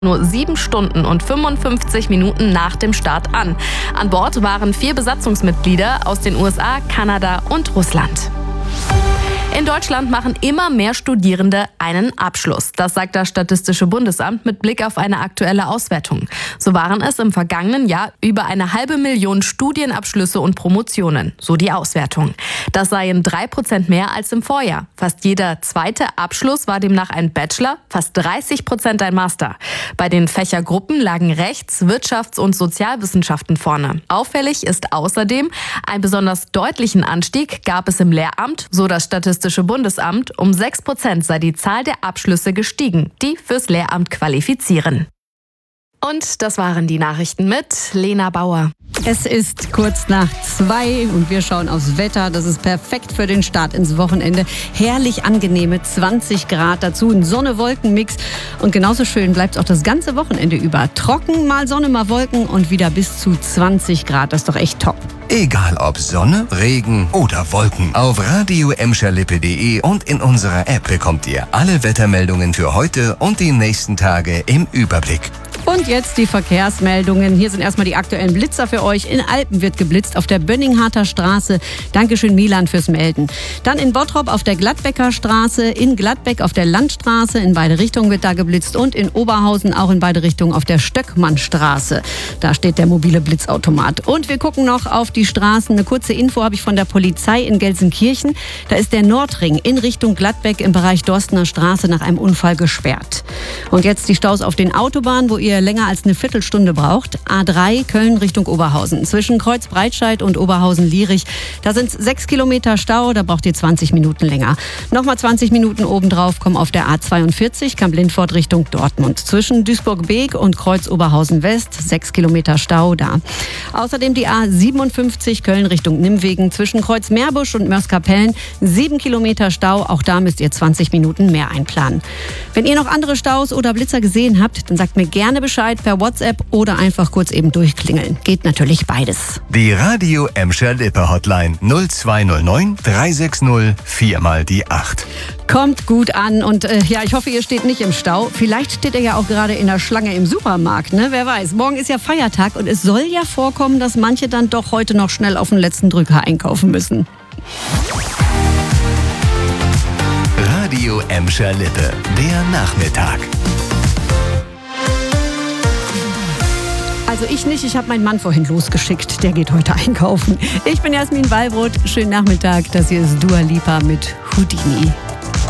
nur 7 Stunden und 55 Minuten nach dem Start an. An Bord waren 4 Besatzungsmitglieder aus den USA, Kanada und Russland. In Deutschland machen immer mehr Studierende einen Abschluss. Das sagt das Statistische Bundesamt mit Blick auf eine aktuelle Auswertung. So waren es im vergangenen Jahr über 500.000 Studienabschlüsse und Promotionen, so die Auswertung. Das seien 3% mehr als im Vorjahr. Fast jeder zweite Abschluss war demnach ein Bachelor, fast 30% ein Master. Bei den Fächergruppen lagen Rechts-, Wirtschafts- und Sozialwissenschaften vorne. Auffällig ist außerdem, einen besonders deutlichen Anstieg gab es im Lehramt, so das Statistische Bundesamt. Um 6% sei die Zahl der Abschlüsse gestiegen, die fürs Lehramt qualifizieren. Und das waren die Nachrichten mit Lena Bauer. Es ist kurz nach 2 und wir schauen aufs Wetter. Das ist perfekt für den Start ins Wochenende. Herrlich angenehme 20 Grad, dazu ein Sonne-Wolken-Mix. Und genauso schön bleibt es auch das ganze Wochenende über. Trocken, mal Sonne, mal Wolken und wieder bis zu 20 Grad. Das ist doch echt top. Egal ob Sonne, Regen oder Wolken. Auf radio-emscherlippe.de und in unserer App bekommt ihr alle Wettermeldungen für heute und die nächsten Tage im Überblick. Und jetzt die Verkehrsmeldungen. Hier sind erstmal die aktuellen Blitzer für euch. In Alpen wird geblitzt auf der Bönningharter Straße. Dankeschön Milan fürs Melden. Dann in Bottrop auf der Gladbecker Straße, in Gladbeck auf der Landstraße. In beide Richtungen wird da geblitzt. Und in Oberhausen auch in beide Richtungen auf der Stöckmannstraße. Da steht der mobile Blitzautomat. Und wir gucken noch auf die Straßen. Eine kurze Info habe ich von der Polizei in Gelsenkirchen. Da ist der Nordring in Richtung Gladbeck im Bereich Dorstener Straße nach einem Unfall gesperrt. Und jetzt die Staus auf den Autobahnen, wo ihr länger als eine Viertelstunde braucht. A3 Köln Richtung Oberhausen. Zwischen Kreuz-Breitscheid und Oberhausen-Lierig. Da sind 6 Kilometer Stau, da braucht ihr 20 Minuten länger. Nochmal 20 Minuten obendrauf kommen auf der A42 Kamp-Lindfort Richtung Dortmund. Zwischen Duisburg-Beek und Kreuz-Oberhausen-West 6 Kilometer Stau da. Außerdem die A57 Köln Richtung Nimwegen. Zwischen Kreuz-Meerbusch und Mörs-Kapellen 7 Kilometer Stau. Auch da müsst ihr 20 Minuten mehr einplanen. Wenn ihr noch andere Staus oder Blitzer gesehen habt, dann sagt mir gerne Bescheid per WhatsApp oder einfach kurz eben durchklingeln. Geht natürlich beides. Die Radio Emscher Lippe Hotline 0209 360 4 mal die 8. Kommt gut an und ich hoffe, ihr steht nicht im Stau. Vielleicht steht ihr ja auch gerade in der Schlange im Supermarkt, ne? Wer weiß. Morgen ist ja Feiertag und es soll ja vorkommen, dass manche dann doch heute noch schnell auf den letzten Drücker einkaufen müssen. Radio Emscher Lippe, der Nachmittag. Also ich nicht, ich habe meinen Mann vorhin losgeschickt. Der geht heute einkaufen. Ich bin Jasmin Wallbrot. Schönen Nachmittag. Das hier ist Dua Lipa mit Houdini.